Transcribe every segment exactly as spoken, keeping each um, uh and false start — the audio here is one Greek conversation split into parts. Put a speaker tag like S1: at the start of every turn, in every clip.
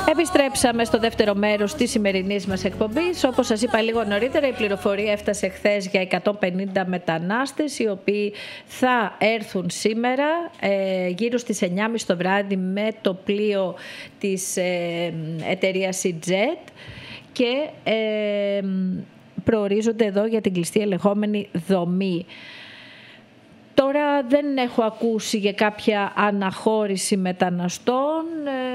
S1: Επιστρέψαμε στο δεύτερο μέρος της σημερινής μας εκπομπής. Όπως σας είπα λίγο νωρίτερα, η πληροφορία έφτασε χθες για εκατόν πενήντα μετανάστες, οι οποίοι θα έρθουν σήμερα ε, γύρω στις εννιά και μισή το βράδυ με το πλοίο της ε, εταιρείας EasyJet και ε, προορίζονται εδώ για την κλειστή ελεγχόμενη δομή. Τώρα δεν έχω ακούσει για κάποια αναχώρηση μεταναστών.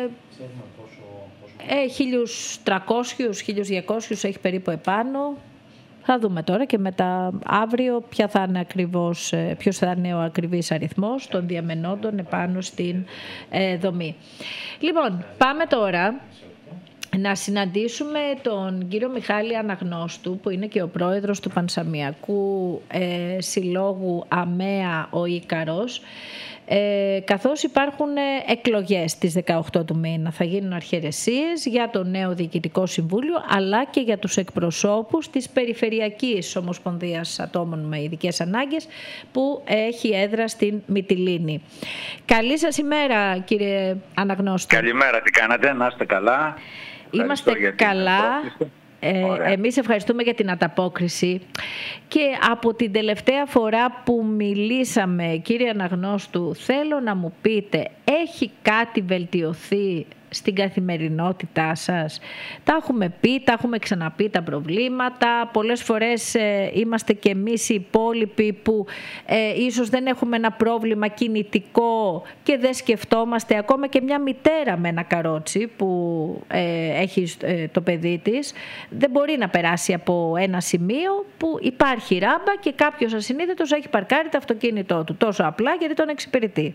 S1: Ε, χίλιους τριακόσιους, χίλιους διακόσιους έχει περίπου επάνω. Θα δούμε τώρα και μετά αύριο ποια θα είναι ακριβώς, ποιος θα είναι ο ακριβής αριθμός των διαμενόντων επάνω στην ε, δομή. Λοιπόν, πάμε τώρα να συναντήσουμε τον κύριο Μιχάλη Αναγνώστου, που είναι και ο πρόεδρος του Πανσαμιακού ε, Συλλόγου ΑΜΕΑ ο Ίκαρος, ε, καθώς υπάρχουν εκλογές τις δεκαοκτώ του μήνα. Θα γίνουν αρχαιρεσίες για το νέο Διοικητικό Συμβούλιο, αλλά και για τους εκπροσώπους της Περιφερειακής Ομοσπονδίας Ατόμων με Ειδικές Ανάγκες, που έχει έδρα στην Μυτιλήνη. Καλή σας ημέρα, κύριε Αναγνώστου.
S2: Καλημέρα, τι κάνατε, να είστε καλά.
S1: Είμαστε καλά. Ε, εμείς ευχαριστούμε για την ανταπόκριση. Και από την τελευταία φορά που μιλήσαμε, κύριε Αναγνώστου, θέλω να μου πείτε, έχει κάτι βελτιωθεί στην καθημερινότητά σας? Τα έχουμε πει, τα έχουμε ξαναπεί τα προβλήματα. Πολλές φορές ε, είμαστε και εμείς οι υπόλοιποι που ε, ίσως δεν έχουμε ένα πρόβλημα κινητικό και δεν σκεφτόμαστε. Ακόμα και μια μητέρα με ένα καρότσι που ε, έχει ε, το παιδί της δεν μπορεί να περάσει από ένα σημείο που υπάρχει ράμπα και κάποιος ασυνείδητος έχει παρκάρει το αυτοκίνητό του. Τόσο απλά, γιατί τον εξυπηρετεί.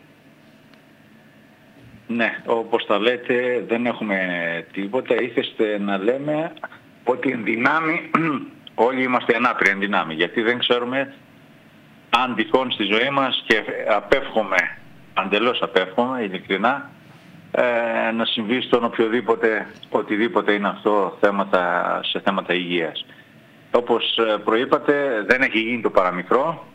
S2: Ναι, όπως τα λέτε, δεν έχουμε τίποτα. Ήθεστε να λέμε ότι εν δυνάμει όλοι είμαστε ανάπηροι εν δυνάμει, γιατί δεν ξέρουμε αν τυχόν στη ζωή μας, και απέφχομαι, αντελώς απέφχομαι, ειλικρινά, ε, να συμβεί στον οποιοδήποτε, οτιδήποτε είναι αυτό, θέματα, σε θέματα υγείας. Όπως προείπατε, δεν έχει γίνει το παραμικρό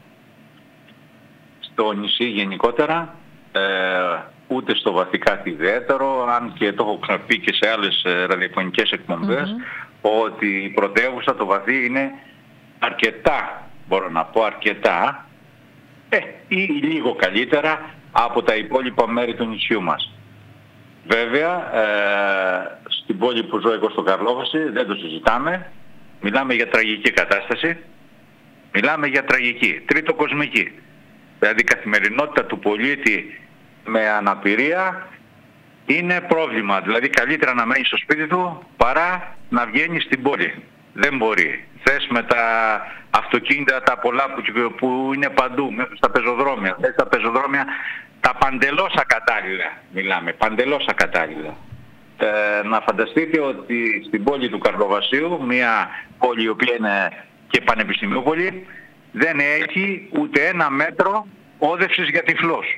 S2: στο νησί γενικότερα, ε, ούτε στο Βαθικάτι ιδιαίτερο, αν και το έχω ξαναπεί και σε άλλες ραδιοφωνικές εκπομπές, mm-hmm. ότι η πρωτεύουσα, το Βαθύ, είναι αρκετά, μπορώ να πω αρκετά, ε, ή λίγο καλύτερα από τα υπόλοιπα μέρη του νησιού μας. Βέβαια, ε, στην πόλη που ζω εγώ στο Καρλόβαση, δεν το συζητάμε, μιλάμε για τραγική κατάσταση, μιλάμε για τραγική, τρίτο κοσμική. Δηλαδή η καθημερινότητα του πολίτη με αναπηρία είναι πρόβλημα. Δηλαδή καλύτερα να μένει στο σπίτι του παρά να βγαίνει στην πόλη. Δεν μπορεί. Θες με τα αυτοκίνητα τα πολλά που, που είναι παντού, μέσα στα πεζοδρόμια. Θες τα πεζοδρόμια τα παντελώς ακατάλληλα. Μιλάμε, παντελώς ακατάλληλα. Ε, να φανταστείτε ότι στην πόλη του Καρλοβασίου, μια πόλη η οποία είναι και πανεπιστημίου πόλη, δεν έχει ούτε ένα μέτρο όδευσης για τυφλός.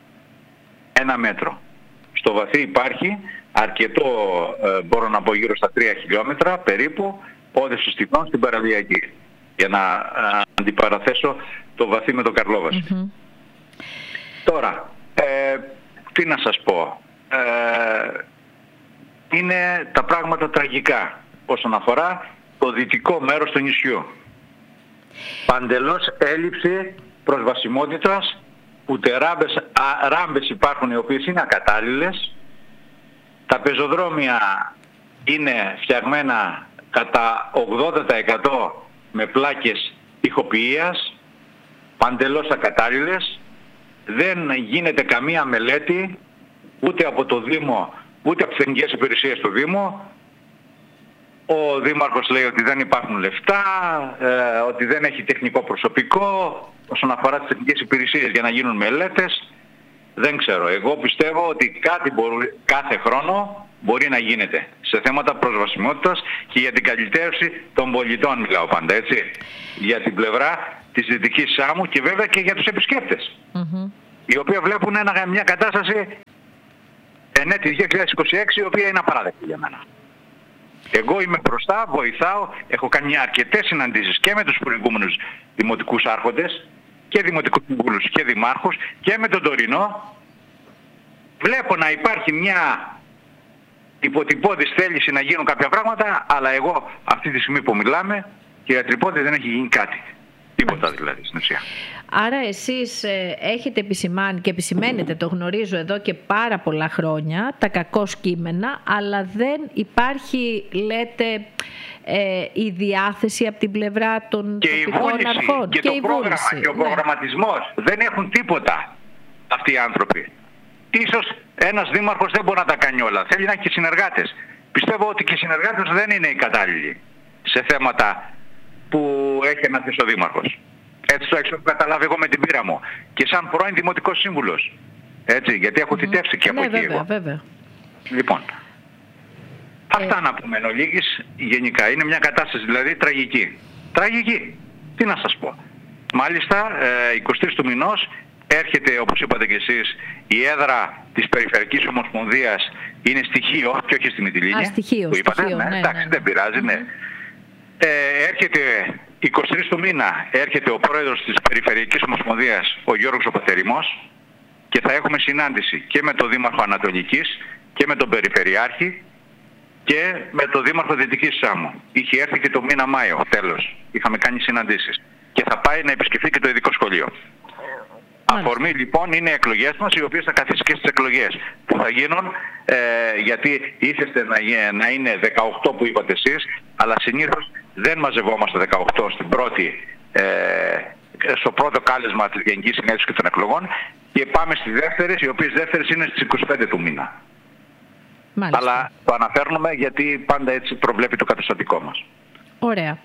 S2: Ένα μέτρο. Στο Βαθύ υπάρχει αρκετό, ε, μπορώ να πω γύρω στα τρία χιλιόμετρα περίπου, όδευσης τυφλών στην παραλιακή. Για να ε, αντιπαραθέσω το Βαθύ με το Καρλόβαση. Mm-hmm. Τώρα, ε, τι να σας πω. Ε, είναι τα πράγματα τραγικά όσον αφορά το δυτικό μέρος του νησιού. Παντελώς έλλειψη προσβασιμότητας, ούτε ράμπες, α, ράμπες υπάρχουν οι οποίες είναι ακατάλληλες. Τα πεζοδρόμια είναι φτιαγμένα κατά ογδόντα τοις εκατό με πλάκες ηχοποιίας, παντελώς ακατάλληλες. Δεν γίνεται καμία μελέτη ούτε από το Δήμο, ούτε από τις εθνικές υπηρεσίες του Δήμου. Ο Δήμαρχος λέει ότι δεν υπάρχουν λεφτά, ε, ότι δεν έχει τεχνικό προσωπικό όσον αφορά τις εθνικές υπηρεσίες για να γίνουν μελέτες. Δεν ξέρω. Εγώ πιστεύω ότι κάτι μπορεί, κάθε χρόνο μπορεί να γίνεται σε θέματα προσβασιμότητας και για την καλυτέρευση των πολιτών, μιλάω πάντα, έτσι. Για την πλευρά της Δυτικής Σάμου και βέβαια και για τους επισκέπτες. Mm-hmm. Οι οποίοι βλέπουν ένα, μια κατάσταση εν έτη δύο χιλιάδες είκοσι έξι η οποία είναι απαράδεκτη για μένα. Εγώ είμαι μπροστά, βοηθάω, έχω κάνει αρκετές συναντήσεις και με τους προηγούμενους δημοτικούς άρχοντες και δημοτικούς συμβούλους και δημάρχους και με τον τωρινό. Βλέπω να υπάρχει μια υποτυπώδης θέληση να γίνουν κάποια πράγματα, αλλά εγώ αυτή τη στιγμή που μιλάμε, κύριε Τρυπώτη, δεν έχει γίνει κάτι. Τίποτα δηλαδή στην ουσία.
S1: Άρα εσείς ε, έχετε επισημάνει και επισημαίνετε, το γνωρίζω εδώ και πάρα πολλά χρόνια, τα κακώς κείμενα, αλλά δεν υπάρχει, λέτε, ε, η διάθεση από την πλευρά των
S2: και
S1: τοπικών
S2: η
S1: αρχών.
S2: Και,
S1: και,
S2: το
S1: η
S2: πρόγραμμα
S1: βούληση,
S2: και ο
S1: ναι.
S2: προγραμματισμός. Δεν έχουν τίποτα αυτοί οι άνθρωποι. Ίσως ένας δήμαρχος δεν μπορεί να τα κάνει όλα. Θέλει να έχει και συνεργάτες. Πιστεύω ότι και οι συνεργάτες δεν είναι οι κατάλληλοι σε θέματα που έχει αναθέσει ο δήμαρχος. Έτσι το έχω καταλάβει εγώ με την πείρα μου. Και σαν πρώην δημοτικός σύμβουλος. Έτσι, γιατί έχω θητεύσει mm-hmm. και από
S1: ναι,
S2: εκεί
S1: βέβαια,
S2: εγώ.
S1: Βέβαια.
S2: Λοιπόν,
S1: ε...
S2: αυτά να πούμε εν ολίγης γενικά. Είναι μια κατάσταση δηλαδή τραγική. Τραγική. Τι να σας πω. Μάλιστα, ε, εικοστή τρίτου του μηνός έρχεται, όπως είπατε και εσείς, η έδρα της Περιφερειακής Ομοσπονδίας είναι στοιχείο και όχι στη Μυτιλήνη.
S1: Α, στοιχείο,
S2: που είπατε,
S1: στοιχείο,
S2: ναι,
S1: ναι,
S2: εντάξει,
S1: ναι.
S2: δεν πειράζει, mm-hmm. ναι. Ε, έρχεται εικοστή τρίτη του μήνα, έρχεται ο πρόεδρος της Περιφερειακής Ομοσπονδίας, ο Γιώργος ο Παθερημός, και θα έχουμε συνάντηση και με τον Δήμαρχο Ανατολικής και με τον Περιφερειάρχη και με τον Δήμαρχο Δυτικής Σάμου. Είχε έρθει και το μήνα Μάιο, τέλος. Είχαμε κάνει συναντήσεις. Και θα πάει να επισκεφθεί και το ειδικό σχολείο. Μάλιστα. Αφορμή λοιπόν είναι οι εκλογές μας, οι οποίες θα καθίσει και στις εκλογές που θα γίνουν, ε, γιατί ήθεστε να, να είναι δεκαοκτώ που είπατε εσείς, αλλά συνήθως δεν μαζευόμαστε δεκαοκτώ στην πρώτη, ε, στο πρώτο κάλεσμα της Γενικής Συνέλευσης και των εκλογών, και πάμε στις δεύτερες, οι οποίες δεύτερες είναι στις είκοσι πέντε του μήνα. Μάλιστα. Αλλά το αναφέρνουμε γιατί πάντα έτσι προβλέπει το καταστατικό μας.
S1: Ωραία.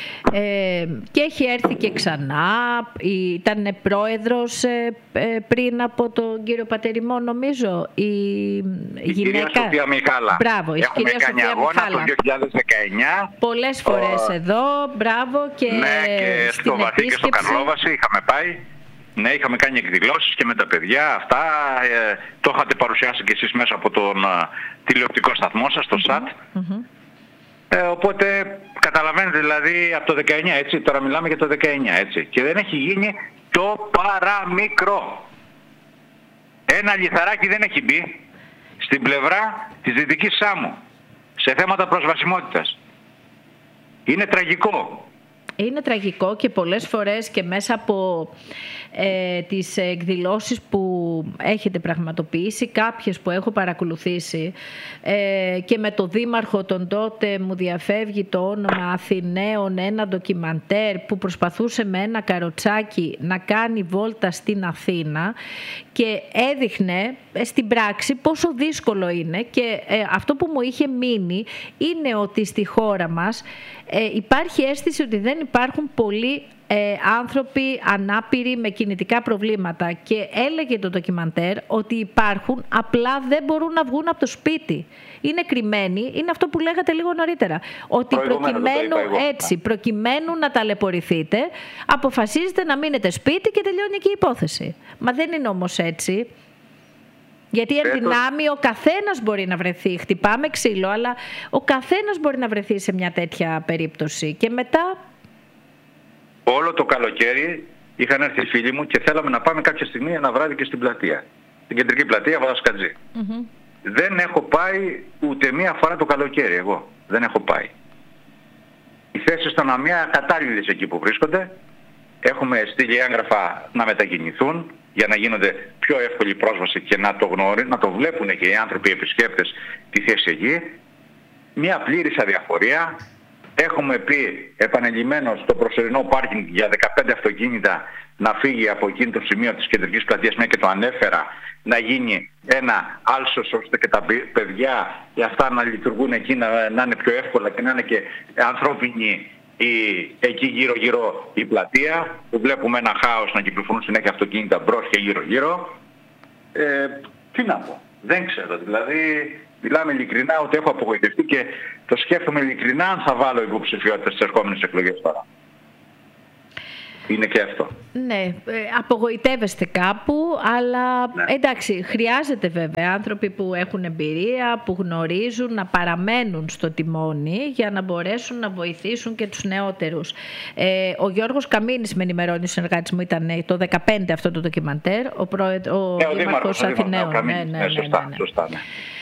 S1: Ε, και έχει έρθει και ξανά, ήταν πρόεδρος ε, ε, πριν από τον κύριο Πατεριμό, νομίζω, η,
S2: η
S1: γυναίκα...
S2: κυρία Σοφία Μιχάλα.
S1: Μπράβο, η
S2: Έχουμε
S1: κυρία
S2: κάνει
S1: Σοφία
S2: αγώνα
S1: Μιχάλα.
S2: το δύο χιλιάδες δεκαεννιά.
S1: Πολλές φορές ο... εδώ, μπράβο, και
S2: ναι, και
S1: στην
S2: στο Βαθύ και στο Καρλόβαση είχαμε πάει. Ναι, είχαμε κάνει εκδηλώσεις και με τα παιδιά αυτά. Ε, το είχατε παρουσιάσει και εσείς μέσα από τον α, τηλεοπτικό σταθμό σας, το ΣΑΤ.
S1: Mm-hmm.
S2: Ε, οπότε καταλαβαίνετε δηλαδή από το δεκαεννιά, έτσι, τώρα μιλάμε για το δεκαεννιά, έτσι. Και δεν έχει γίνει το παραμικρό. Ένα λιθαράκι δεν έχει μπει στην πλευρά της Δυτικής Σάμου σε θέματα προσβασιμότητας. Είναι τραγικό.
S1: Είναι τραγικό και πολλές φορές και μέσα από ε, τις εκδηλώσεις που έχετε πραγματοποιήσει, κάποιες που έχω παρακολουθήσει ε, και με το δήμαρχο τον τότε μου διαφεύγει το όνομα, Αθηναίων, ένα ντοκιμαντέρ που προσπαθούσε με ένα καροτσάκι να κάνει βόλτα στην Αθήνα και έδειχνε στην πράξη πόσο δύσκολο είναι, και ε, αυτό που μου είχε μείνει είναι ότι στη χώρα μας ε, υπάρχει αίσθηση ότι δεν υπάρχουν πολλοί ε, άνθρωποι ανάπηροι με κινητικά προβλήματα, και έλεγε το ντοκιμαντέρ ότι υπάρχουν, απλά δεν μπορούν να βγουν από το σπίτι. Είναι κρυμμένοι, είναι αυτό που λέγατε λίγο νωρίτερα, ότι προκειμένου, έτσι, προκειμένου να ταλαιπωρηθείτε, αποφασίζετε να μείνετε σπίτι και τελειώνει και η υπόθεση. Μα δεν είναι όμως έτσι. Γιατί εν δυνάμει ο καθένας μπορεί να βρεθεί, χτυπάμε ξύλο, αλλά ο καθένας μπορεί να βρεθεί σε μια τέτοια περίπτωση. Και μετά...
S2: Όλο το καλοκαίρι είχαν έρθει φίλοι μου και θέλαμε να πάμε κάποια στιγμή ένα βράδυ και στην πλατεία. Στην κεντρική πλατεία Βαδασκατζή. Mm-hmm. Δεν έχω πάει ούτε μία φορά το καλοκαίρι εγώ. Δεν έχω πάει. Οι θέσεις των ΑΜΙΑ κατάλληλες εκεί που βρίσκονται. Έχουμε στείλει έγγραφα να μετακινηθούν για να γίνονται πιο εύκολη πρόσβαση και να το γνωρίζουν, να το βλέπουν και οι άνθρωποι οι επισκέπτες τη θέση εκεί. Μια πλήρης αδιαφορία. Έχουμε πει επανειλημμένως στο προσωρινό πάρκινγκ για δεκαπέντε αυτοκίνητα να φύγει από εκείνο το σημείο της κεντρικής πλατείας, μια και το ανέφερα, να γίνει ένα άλσος ώστε και τα παιδιά για αυτά να λειτουργούν εκεί, να, να είναι πιο εύκολα και να είναι και ανθρώπινοι η, εκεί γύρω γύρω η πλατεία, που βλέπουμε ένα χάος να κυκλοφορούν συνέχεια αυτοκίνητα μπρος και γύρω γύρω. Ε, τι να πω, δεν ξέρω, δηλαδή μιλάμε ειλικρινά ότι έχω απογοητευτεί και το σκέφτομαι ειλικρινά αν θα βάλω υποψηφιότητα στις ερχόμενες εκλογές τώρα. Είναι και αυτό.
S1: Ναι, απογοητεύεστε κάπου, αλλά ναι. Εντάξει, χρειάζεται βέβαια άνθρωποι που έχουν εμπειρία, που γνωρίζουν, να παραμένουν στο τιμόνι για να μπορέσουν να βοηθήσουν και τους νεότερους. Ε, ο Γιώργος Καμίνης, με ενημερώνει, ο συνεργάτης μου, ήταν το δεκαπέντε αυτό το ντοκιμαντέρ, ο, πρόεδ, ο,
S2: ναι, ο
S1: Δήμαρχος Αθηναίων.
S2: Ναι, ναι, ναι, ναι, σωστά, ναι. σωστά, ναι.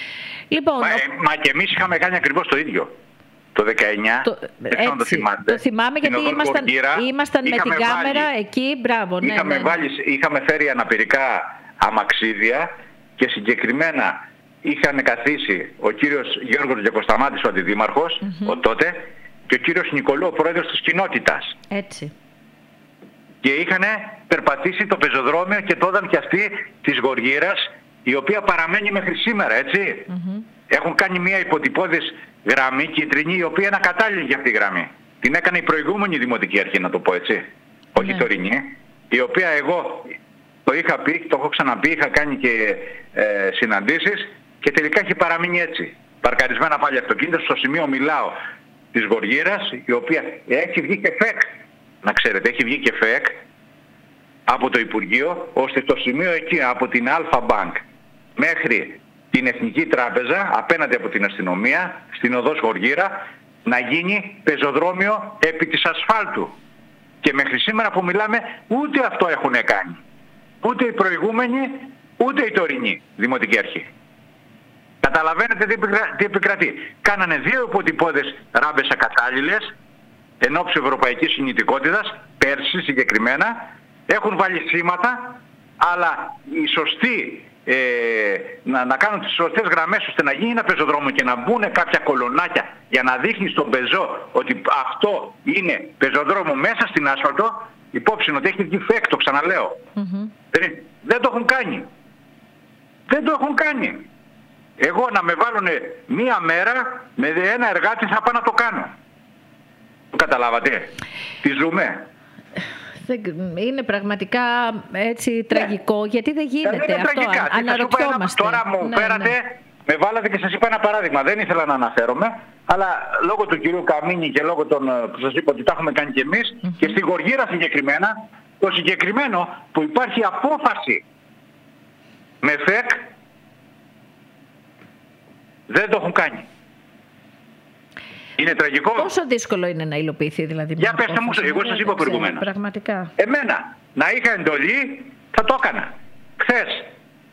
S1: Λοιπόν,
S2: μα,
S1: ο...
S2: μα και εμείς είχαμε κάνει ακριβώς το ίδιο. Το δεκαεννιά,
S1: το,
S2: έτσι, το, θυμάστε,
S1: το θυμάμαι γιατί ήμασταν,
S2: Γοργύρα,
S1: ήμασταν με την κάμερα
S2: βάλει,
S1: εκεί, μπράβο. Ναι,
S2: είχαμε,
S1: ναι.
S2: Βάλει, είχαμε φέρει αναπηρικά αμαξίδια και συγκεκριμένα είχαν καθίσει ο κύριος Γιώργος Γιακοσταμάτης, ο αντιδήμαρχος, mm-hmm. ο τότε, και ο κύριος Νικολού, ο πρόεδρος της κοινότητας.
S1: Έτσι.
S2: Και είχαν περπατήσει το πεζοδρόμιο και τότε και αυτή της Γοργύρας, η οποία παραμένει μέχρι σήμερα, έτσι. Mm-hmm. Έχουν κάνει μια υποτυπώδης γραμμή κίτρινη, η οποία είναι ακατάλληλη για αυτή τη γραμμή. Την έκανε η προηγούμενη δημοτική αρχή, να το πω έτσι, όχι η τωρινή, η οποία εγώ το είχα πει, το έχω ξαναπεί, είχα κάνει και ε, συναντήσεις και τελικά έχει παραμείνει έτσι. Παρκαρισμένα πάλι αυτοκίνητα, στο σημείο μιλάω της Γοργύρας, η οποία έχει βγει και ΦΕΚ, να ξέρετε, έχει βγει και ΦΕΚ από το Υπουργείο, ώστε στο σημείο εκεί, από την Αλφα Bank μέχρι την Εθνική Τράπεζα, απέναντι από την αστυνομία, στην οδός Γοργύρα, να γίνει πεζοδρόμιο επί της ασφάλτου. Και μέχρι σήμερα που μιλάμε ούτε αυτό έχουν κάνει. Ούτε οι προηγούμενοι, ούτε η τωρινή δημοτική αρχή. Καταλαβαίνετε τι, επικρα... τι επικρατεί. Κάνανε δύο υποτυπώδες ράμπες ακατάλληλες, εν ώψη ευρωπαϊκής κινητικότητας, πέρσι συγκεκριμένα, έχουν βάλει σήματα, αλλά οι σωστοί ε, να, να κάνουν τις σωστές γραμμές ώστε να γίνει ένα πεζοδρόμιο και να μπουν κάποια κολονάκια για να δείχνει στον πεζό ότι αυτό είναι πεζοδρόμιο μέσα στην άσφαλτο, υπόψη ότι έχει βγει ΦΕΚ, το ξαναλέω. Mm-hmm. Δεν, δεν το έχουν κάνει. Δεν το έχουν κάνει. Εγώ να με βάλουν μία μέρα με ένα εργάτη θα πάω να το κάνω. Το καταλάβατε. Τι ζούμε.
S1: Είναι πραγματικά έτσι ναι. τραγικό, γιατί δεν γίνεται
S2: δεν
S1: αυτό.
S2: Τραγικά.
S1: Αναρωτιόμαστε.
S2: Ένα, τώρα μου ναι, φέρατε, ναι. με βάλατε και σας είπα ένα παράδειγμα. Δεν ήθελα να αναφέρομαι, αλλά λόγω του κυρίου Καμίνη και λόγω των που σας είπα ότι τα έχουμε κάνει κι εμείς, mm-hmm. και στη Γοργύρα συγκεκριμένα, το συγκεκριμένο που υπάρχει απόφαση με ΦΕΚ, δεν το έχουν κάνει. Είναι τραγικό.
S1: Πόσο δύσκολο είναι να υλοποιηθεί δηλαδή?
S2: Για πέστε μου, εγώ σας είπα προηγουμένως.
S1: Πραγματικά.
S2: Εμένα, να είχα εντολή, θα το έκανα. Χθες.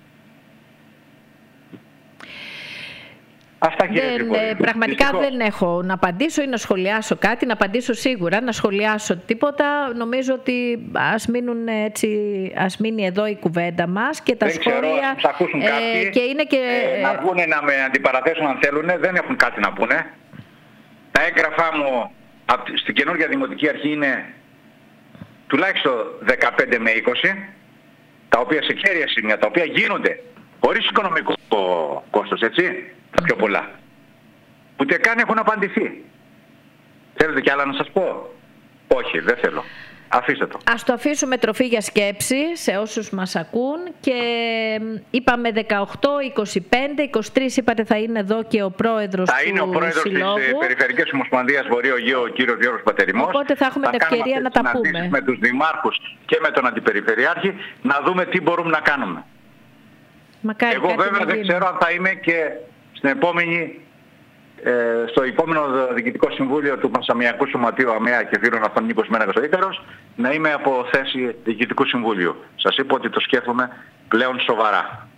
S2: Αυτά, κύριε
S1: δεν, πραγματικά Δυστυχώς. δεν έχω να απαντήσω ή να σχολιάσω κάτι. Να απαντήσω σίγουρα, να σχολιάσω τίποτα. Νομίζω ότι ας, μείνουν έτσι, ας μείνει εδώ η κουβέντα μας και τα
S2: δεν
S1: σχόλια.
S2: Ξέρω, θα ακούσουν
S1: ε,
S2: κάποιοι,
S1: και είναι και...
S2: ε, να πούνε, να με αντιπαραθέσουν αν θέλουν. Δεν έχουν κάτι να πούνε. Τα έγγραφά μου στην καινούργια δημοτική αρχή είναι τουλάχιστον δεκαπέντε με είκοσι, τα οποία σε κέρια σημεία, τα οποία γίνονται χωρίς οικονομικό κόστος, έτσι, τα πιο πολλά. Ούτε καν έχουν απαντηθεί. Θέλετε κι άλλα να σας πω? Όχι, δεν θέλω. Αφήστε το.
S1: Ας το αφήσουμε τροφή για σκέψη σε όσους μας ακούν και είπαμε δεκαοκτώ, είκοσι πέντε, είκοσι τρία είπατε θα είναι εδώ και ο πρόεδρος
S2: θα
S1: του
S2: είναι ο πρόεδρος
S1: Συλλόγου.
S2: της Περιφερειακής Ομοσπονδίας Βορείου Αιγαίου, ο κύριος Γιώργος Πατερημός.
S1: Οπότε θα έχουμε
S2: θα
S1: την ευκαιρία να τα πούμε.
S2: Με τους δημάρχους και με τον αντιπεριφερειάρχη να δούμε τι μπορούμε να κάνουμε.
S1: Μακάρι.
S2: Εγώ βέβαια δεν ξέρω αν θα είμαι και στην επόμενη στο επόμενο Διοικητικό Συμβούλιο του Πασαμιακού Σωματείου ΑΜΕΑ και Φίλων αυτών Νίκος Μέναγας ο Ίκαρος, να είμαι από θέση Διοικητικού Συμβούλιου. Σας είπα ότι το σκέφτομαι πλέον σοβαρά.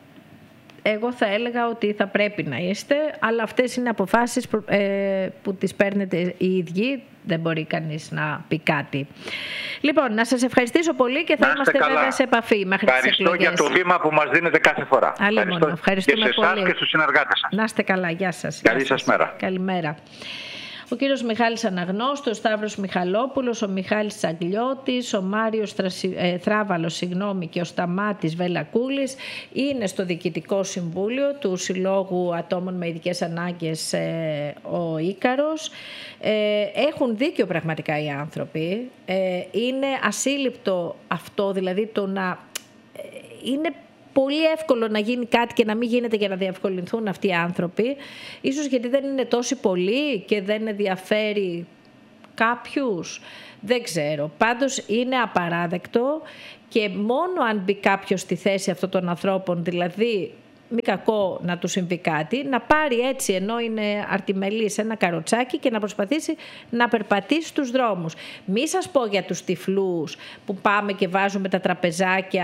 S1: Εγώ θα έλεγα ότι θα πρέπει να είστε, αλλά αυτές είναι αποφάσεις που, ε, που τις παίρνετε οι ίδιοι. Δεν μπορεί κανείς να πει κάτι. Λοιπόν, να σας ευχαριστήσω πολύ και θα είμαστε καλά. Βέβαια σε επαφή μέχρι τις εκλογές.
S2: Ευχαριστώ για το βήμα που μας δίνετε κάθε φορά.
S1: Ευχαριστώ. Ευχαριστούμε
S2: και σε εσάς
S1: πολύ.
S2: Και στους συνεργάτες σας.
S1: Να είστε καλά. Γεια σας.
S2: Καλή
S1: Γεια
S2: σας μέρα.
S1: Καλημέρα. Ο κύριος Μιχάλης Αναγνώστος, ο Σταύρος Μιχαλόπουλος, ο Μιχάλης Τσαγκλιώτης, ο Μάριος Θρασι... ε, Θράβαλος συγγνώμη, και ο Σταμάτης Βελακούλης είναι στο Διοικητικό Συμβούλιο του Συλλόγου Ατόμων με Ειδικές Ανάγκες ε, ο Ίκαρος. Ε, έχουν δίκιο πραγματικά οι άνθρωποι. Ε, είναι ασύλληπτο αυτό, δηλαδή το να ε, είναι πολύ εύκολο να γίνει κάτι και να μην γίνεται για να διευκολυνθούν αυτοί οι άνθρωποι. Ίσως γιατί δεν είναι τόσοι πολλοί και δεν ενδιαφέρει κάποιους. Δεν ξέρω. Πάντως είναι απαράδεκτο και μόνο αν μπει κάποιος στη θέση αυτών των ανθρώπων, δηλαδή μη κακό να του συμβεί κάτι, να πάρει έτσι ενώ είναι αρτιμελής ένα καροτσάκι και να προσπαθήσει να περπατήσει στους δρόμους. Μη σας πω για τους τυφλούς που πάμε και βάζουμε τα τραπεζάκια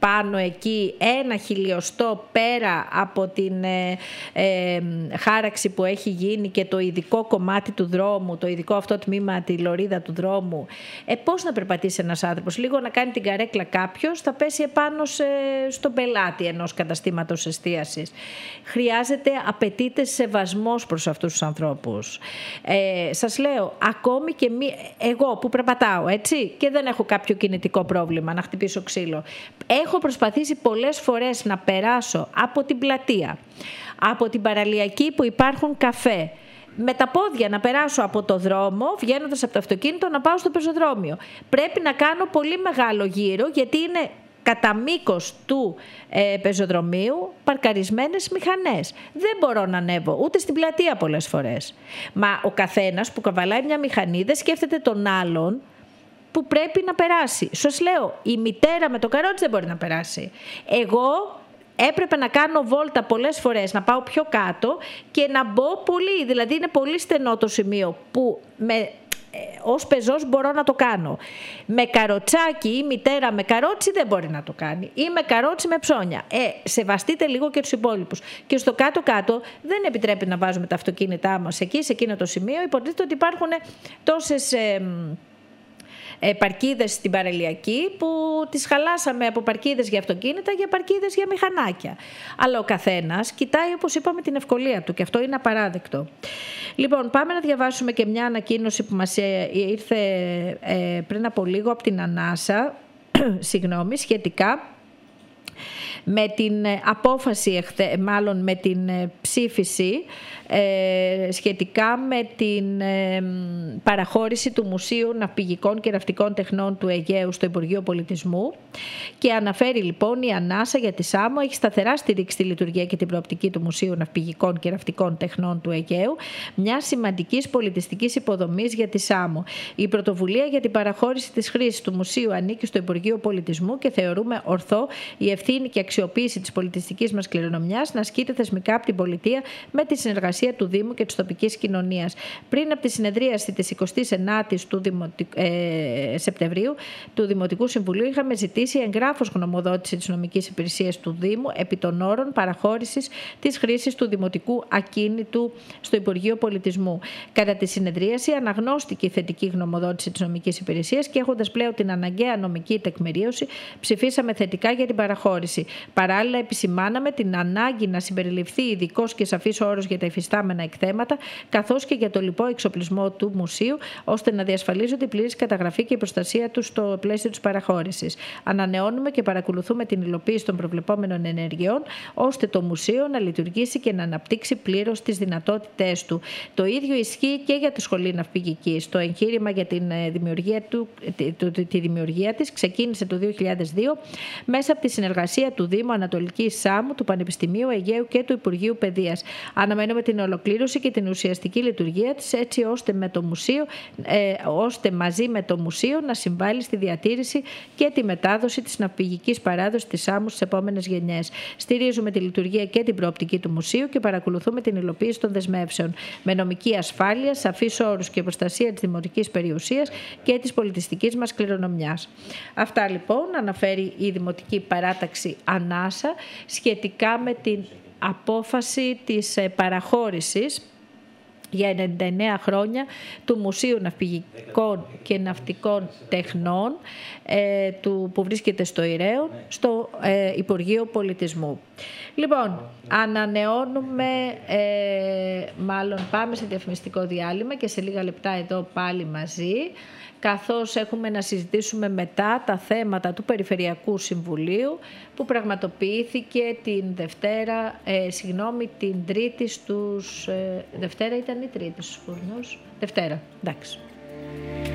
S1: πάνω εκεί ένα χιλιοστό πέρα από την ε, ε, χάραξη που έχει γίνει και το ειδικό κομμάτι του δρόμου, το ειδικό αυτό τμήμα, τη λωρίδα του δρόμου. Ε, πώς να περπατήσει ένας άνθρωπος? Λίγο να κάνει την καρέκλα κάποιος, θα πέσει επάνω σε, στον πελάτη ενός καταστήματος εστίασης. Χρειάζεται, απαιτείται σεβασμός προς αυτούς τους ανθρώπους. Ε, σας λέω, ακόμη και μη, εγώ που περπατάω, έτσι, και δεν έχω κάποιο κινητικό πρόβλημα να χτυπήσω ξύλο. Έχω προσπαθήσει πολλές φορές να περάσω από την πλατεία, από την παραλιακή που υπάρχουν καφέ, με τα πόδια να περάσω από το δρόμο, βγαίνοντας από το αυτοκίνητο, να πάω στο πεζοδρόμιο. Πρέπει να κάνω πολύ μεγάλο γύρο, γιατί είναι κατά μήκος του ε, πεζοδρομίου παρκαρισμένες μηχανές. Δεν μπορώ να ανέβω ούτε στην πλατεία πολλές φορές. Μα ο καθένας που καβαλάει μια μηχανή δεν σκέφτεται τον άλλον που πρέπει να περάσει. Σας λέω, η μητέρα με το καρότσι δεν μπορεί να περάσει. Εγώ έπρεπε να κάνω βόλτα πολλές φορές, να πάω πιο κάτω και να μπω πολύ. Δηλαδή είναι πολύ στενό το σημείο που με, ε, ως πεζός μπορώ να το κάνω. Με καροτσάκι ή μητέρα με καρότσι δεν μπορεί να το κάνει. Ή με καρότσι με ψώνια. Ε, σεβαστείτε λίγο και τους υπόλοιπους. Και στο κάτω-κάτω δεν επιτρέπει να βάζουμε τα αυτοκίνητά μας εκεί, σε εκείνο το σημείο. Υποτίθεται ότι υπάρχουν τόσες... Ε, παρκίδες στην παραλιακή που τις χαλάσαμε από παρκίδες για αυτοκίνητα για παρκίδες για μηχανάκια. Αλλά ο καθένας κοιτάει, όπως είπαμε, την ευκολία του και αυτό είναι απαράδεκτο. Λοιπόν, πάμε να διαβάσουμε και μια ανακοίνωση που μας ήρθε πριν από λίγο από την Ανάσα, συγγνώμη, σχετικά με την απόφαση, μάλλον με την ψήφιση ε, σχετικά με την ε, παραχώρηση του Μουσείου Ναυπηγικών και Ναυτικών Τεχνών του Αιγαίου στο Υπουργείο Πολιτισμού, και αναφέρει λοιπόν η Ανάσα για τη Σάμο έχει σταθερά στηρίξει τη λειτουργία και την προοπτική του Μουσείου Ναυπηγικών και Ναυτικών Τεχνών του Αιγαίου, μια σημαντική πολιτιστική υποδομή για τη Σάμο. Η πρωτοβουλία για την παραχώρηση της χρήσης του Μουσείου ανήκει στο Υπουργείο Πολιτισμού και θεωρούμε ορθό η ευθύνη και αξιοποίηση της πολιτιστικής μας κληρονομιάς να ασκείται θεσμικά από την πολιτεία με τη συνεργασία του Δήμου και της τοπικής κοινωνίας. Πριν από τη συνεδρίαση της εικοστής ενάτης του Δημοτικ... ε, Σεπτεμβρίου του Δημοτικού Συμβουλίου, είχαμε ζητήσει εγγράφος γνωμοδότηση της νομικής υπηρεσίας του Δήμου επί των όρων παραχώρησης της χρήσης του δημοτικού ακίνητου στο Υπουργείο Πολιτισμού. Κατά τη συνεδρίαση αναγνώστηκε η θετική γνωμοδότηση της νομικής υπηρεσίας και έχοντας πλέον την αναγκαία νομική τεκμηρίωση, ψηφίσαμε θετικά για την παραχώρηση. Παράλληλα, επισημάναμε την ανάγκη να συμπεριληφθεί ειδικός και σαφής όρος για τα υφιστάμενα εκθέματα, καθώς και για το λοιπό εξοπλισμό του μουσείου, ώστε να διασφαλίζονται η πλήρης καταγραφή και η προστασία του στο πλαίσιο της παραχώρησης. Ανανεώνουμε και παρακολουθούμε την υλοποίηση των προβλεπόμενων ενεργειών, ώστε το μουσείο να λειτουργήσει και να αναπτύξει πλήρως τις δυνατότητές του. Το ίδιο ισχύει και για τη Σχολή Ναυπηγικής. Το εγχείρημα για την δημιουργία, του, τη, τη δημιουργία της ξεκίνησε το δύο χιλιάδες δύο μέσα από τη συνεργασία του Δήμου Ανατολικής Σάμου, του Πανεπιστημίου Αιγαίου και του Υπουργείου Παιδείας. Αναμένουμε την ολοκλήρωση και την ουσιαστική λειτουργία της, έτσι ώστε, με το μουσείο, ε, ώστε μαζί με το μουσείο να συμβάλλει στη διατήρηση και τη μετάδοση της ναυπηγικής παράδοσης της Σάμου στις επόμενες γενιές. Στηρίζουμε τη λειτουργία και την προοπτική του μουσείου και παρακολουθούμε την υλοποίηση των δεσμεύσεων με νομική ασφάλεια, σαφείς όρους και προστασία της δημοτικής περιουσίας και της πολιτιστικής μας κληρονομιάς. Αυτά λοιπόν αναφέρει η Δημοτική Παράταξη Ανάσα σχετικά με την απόφαση της παραχώρησης για ενενήντα εννέα χρόνια του Μουσείου Ναυπηγικών και Ναυτικών Τεχνών ε, του, που βρίσκεται στο Ηρέον, στο ε, Υπουργείο Πολιτισμού. Λοιπόν, ανανεώνουμε, ε, μάλλον πάμε σε διαφημιστικό διάλειμμα και σε λίγα λεπτά εδώ πάλι μαζί, καθώς έχουμε να συζητήσουμε μετά τα θέματα του Περιφερειακού Συμβουλίου που πραγματοποιήθηκε την Δευτέρα, ε, συγγνώμη, την Τρίτη στους... Ε, Δευτέρα ήταν η Τρίτη στους Φούρνους. Δευτέρα, εντάξει.